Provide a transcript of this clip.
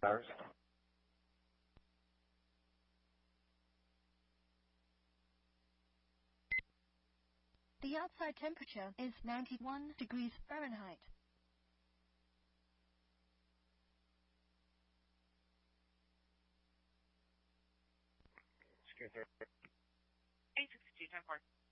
hours. The outside temperature is 91 degrees Fahrenheit. Secure 862, 10-4.